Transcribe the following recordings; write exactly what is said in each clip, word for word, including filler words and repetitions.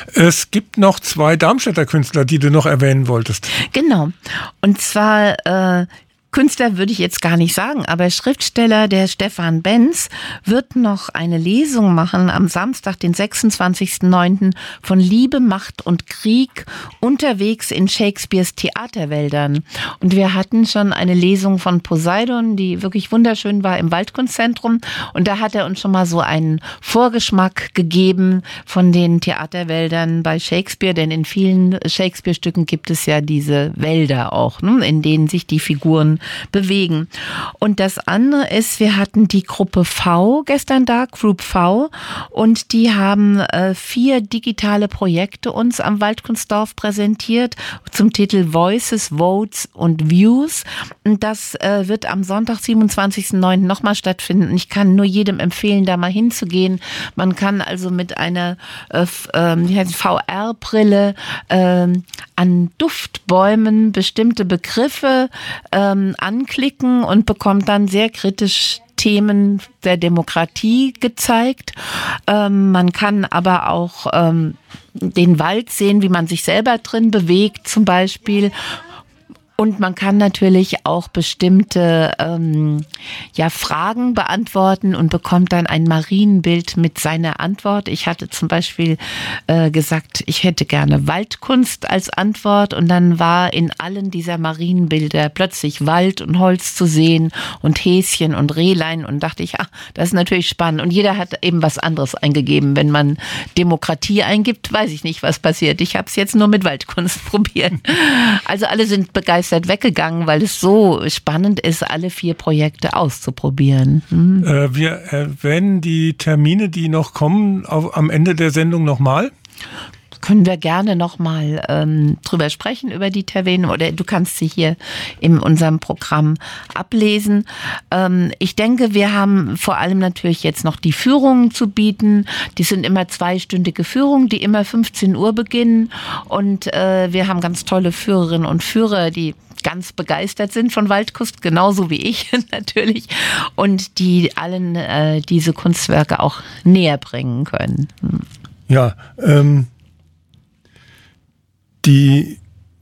Es gibt noch zwei Darmstädter Künstler, die du noch erwähnen wolltest. Genau. Und zwar äh, Künstler würde ich jetzt gar nicht sagen, aber Schriftsteller, der Stefan Benz, wird noch eine Lesung machen am Samstag, den sechsundzwanzigsten neunten von Liebe, Macht und Krieg unterwegs in Shakespeares Theaterwäldern. Und wir hatten schon eine Lesung von Poseidon, die wirklich wunderschön war im Waldkunstzentrum. Und da hat er uns schon mal so einen Vorgeschmack gegeben von den Theaterwäldern bei Shakespeare, denn in vielen Shakespeare-Stücken gibt es ja diese Wälder auch, ne, in denen sich die Figuren bewegen. Und das andere ist, wir hatten die Gruppe V gestern da, Group V, und die haben äh, vier digitale Projekte uns am Waldkunstdorf präsentiert zum Titel Voices, Votes und Views. Und das äh, wird am Sonntag, siebenundzwanzigsten neunten nochmal stattfinden. Und ich kann nur jedem empfehlen, da mal hinzugehen. Man kann also mit einer äh, äh, V R-Brille äh, an Duftbäumen bestimmte Begriffe ähm, anklicken und bekommt dann sehr kritisch Themen der Demokratie gezeigt. Ähm, man kann aber auch ähm, den Wald sehen, wie man sich selber drin bewegt zum Beispiel. Und man kann natürlich auch bestimmte ähm, ja, Fragen beantworten und bekommt dann ein Marienbild mit seiner Antwort. Ich hatte zum Beispiel äh, gesagt, ich hätte gerne Waldkunst als Antwort. Und dann war in allen dieser Marienbilder plötzlich Wald und Holz zu sehen und Häschen und Rehlein. Und dachte ich, ach, das ist natürlich spannend. Und jeder hat eben was anderes eingegeben. Wenn man Demokratie eingibt, weiß ich nicht, was passiert. Ich habe es jetzt nur mit Waldkunst probiert. Also alle sind begeistert weggegangen, weil es so spannend ist, alle vier Projekte auszuprobieren. Hm. Äh, wir erwähnen die Termine, die noch kommen, auf, am Ende der Sendung nochmal. Können wir gerne nochmal ähm, drüber sprechen, über die Termine, oder du kannst sie hier in unserem Programm ablesen. Ähm, ich denke, wir haben vor allem natürlich jetzt noch die Führungen zu bieten. Die sind immer zweistündige Führungen, die immer fünfzehn Uhr beginnen. Und äh, wir haben ganz tolle Führerinnen und Führer, die ganz begeistert sind von Waldkunst, genauso wie ich natürlich, und die allen äh, diese Kunstwerke auch näher bringen können. Hm. Ja, ähm, die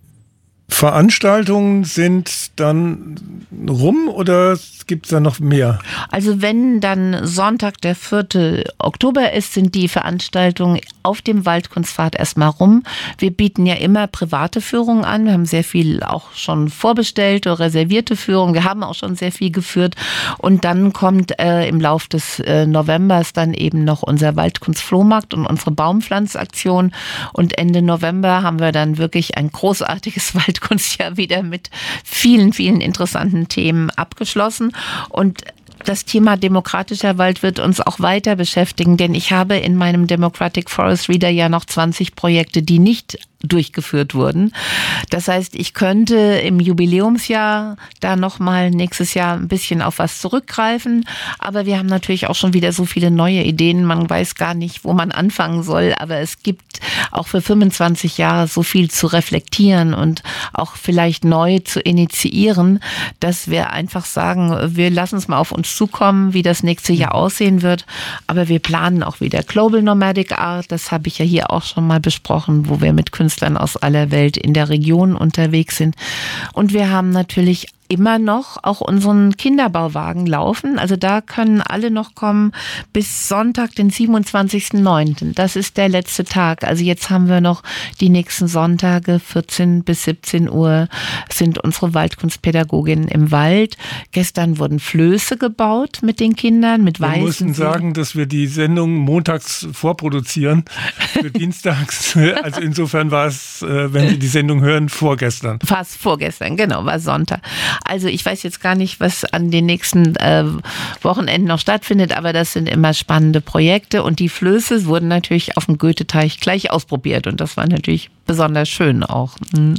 Veranstaltungen sind dann rum oder gibt es da noch mehr? Also wenn dann Sonntag, der vierte Oktober ist, sind die Veranstaltungen auf dem Waldkunstpfad erstmal rum. Wir bieten ja immer private Führungen an. Wir haben sehr viel auch schon vorbestellte, reservierte Führungen. Wir haben auch schon sehr viel geführt. Und dann kommt äh, im Lauf des äh, Novembers dann eben noch unser Waldkunstflohmarkt und unsere Baumpflanzaktion. Und Ende November haben wir dann wirklich ein großartiges Waldkunstjahr wieder mit vielen, vielen interessanten Themen abgeschlossen. Und das Thema demokratischer Wald wird uns auch weiter beschäftigen, denn ich habe in meinem Democratic Forest Reader ja noch zwanzig Projekte, die nicht durchgeführt wurden. Das heißt, ich könnte im Jubiläumsjahr da nochmal nächstes Jahr ein bisschen auf was zurückgreifen, aber wir haben natürlich auch schon wieder so viele neue Ideen, man weiß gar nicht, wo man anfangen soll, aber es gibt auch für fünfundzwanzig Jahre so viel zu reflektieren und auch vielleicht neu zu initiieren, dass wir einfach sagen, wir lassen es mal auf uns zukommen, wie das nächste Jahr aussehen wird, aber wir planen auch wieder Global Nomadic Art, das habe ich ja hier auch schon mal besprochen, wo wir mit Künstlern aus aller Welt in der Region unterwegs sind. Und wir haben natürlich immer noch auch unseren Kinderbauwagen laufen. Also da können alle noch kommen bis Sonntag, den siebenundzwanzigsten neunten Das ist der letzte Tag. Also jetzt haben wir noch die nächsten Sonntage, vierzehn bis siebzehn Uhr sind unsere Waldkunstpädagoginnen im Wald. Gestern wurden Flöße gebaut mit den Kindern, mit weißen. Wir mussten sagen, dass wir die Sendung montags vorproduzieren für dienstags. Also insofern war es, wenn Sie die Sendung hören, vorgestern. Fast vorgestern, genau, war Sonntag. Also ich weiß jetzt gar nicht, was an den nächsten äh, Wochenenden noch stattfindet, aber das sind immer spannende Projekte und die Flöße wurden natürlich auf dem Goethe-Teich gleich ausprobiert und das war natürlich besonders schön auch. Mhm.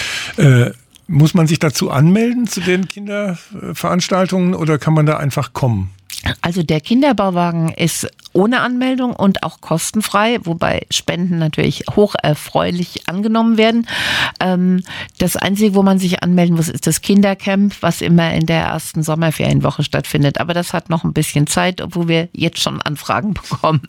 Äh, muss man sich dazu anmelden zu den Kinderveranstaltungen oder kann man da einfach kommen? Also der Kinderbauwagen ist ohne Anmeldung und auch kostenfrei, wobei Spenden natürlich hoch erfreulich angenommen werden. Ähm, das Einzige, wo man sich anmelden muss, ist das Kindercamp, was immer in der ersten Sommerferienwoche stattfindet. Aber das hat noch ein bisschen Zeit, obwohl wir jetzt schon Anfragen bekommen.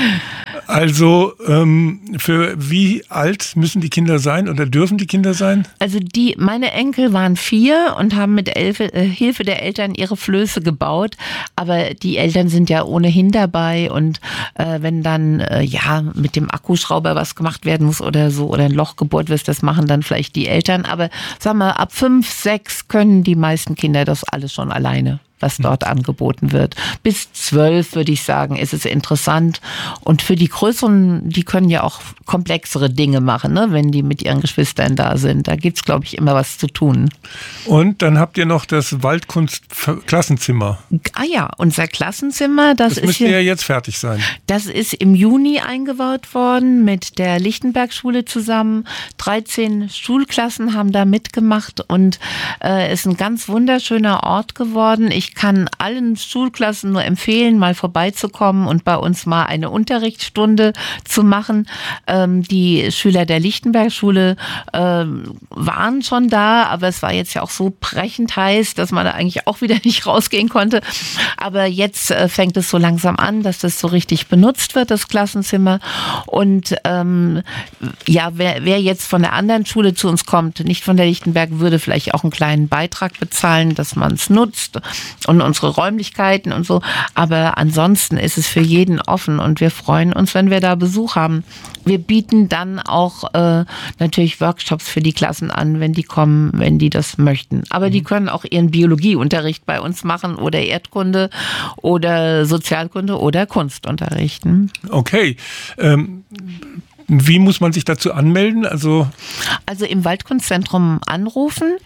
Also ähm, für wie alt müssen die Kinder sein oder dürfen die Kinder sein? Also die, meine Enkel waren vier und haben mit Elfe, äh, Hilfe der Eltern ihre Flöße gebaut. Aber die Eltern sind ja ohnehin dabei und äh, wenn dann äh, ja mit dem Akkuschrauber was gemacht werden muss oder so oder ein Loch gebohrt wird, das machen dann vielleicht die Eltern. Aber sagen wir, ab fünf, sechs können die meisten Kinder das alles schon alleine, was dort angeboten wird. Bis zwölf, würde ich sagen, ist es interessant. Und für die Größeren, die können ja auch komplexere Dinge machen, ne, wenn die mit ihren Geschwistern da sind. Da gibt's, glaube ich, immer was zu tun. Und dann habt ihr noch das Waldkunst-Klassenzimmer. Ah ja, unser Klassenzimmer, das, das ist müsste hier, ja jetzt fertig sein. Das ist im Juni eingebaut worden mit der Lichtenberg-Schule zusammen. dreizehn Schulklassen haben da mitgemacht und äh, ist ein ganz wunderschöner Ort geworden. Ich Ich kann allen Schulklassen nur empfehlen, mal vorbeizukommen und bei uns mal eine Unterrichtsstunde zu machen. Ähm, die Schüler der Lichtenberg-Schule ähm, waren schon da, aber es war jetzt ja auch so brechend heiß, dass man da eigentlich auch wieder nicht rausgehen konnte. Aber jetzt äh, fängt es so langsam an, dass das so richtig benutzt wird, das Klassenzimmer. Und ähm, ja, wer, wer jetzt von der anderen Schule zu uns kommt, nicht von der Lichtenberg, würde vielleicht auch einen kleinen Beitrag bezahlen, dass man es nutzt und unsere Räumlichkeiten und so. Aber ansonsten ist es für jeden offen und wir freuen uns, wenn wir da Besuch haben. Wir bieten dann auch äh, natürlich Workshops für die Klassen an, wenn die kommen, wenn die das möchten. Aber mhm. die können auch ihren Biologieunterricht bei uns machen oder Erdkunde oder Sozialkunde oder Kunst unterrichten. Okay. Ähm Wie muss man sich dazu anmelden? Also, also im Waldkunstzentrum anrufen,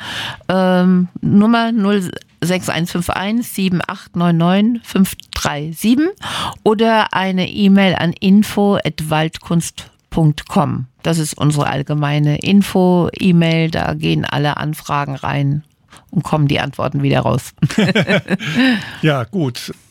ähm, Nummer null sechs eins fünf eins sieben acht neun neun fünf drei sieben oder eine E-Mail an info at waldkunst punkt com. Das ist unsere allgemeine Info-E-Mail, da gehen alle Anfragen rein und kommen die Antworten wieder raus. Ja, gut.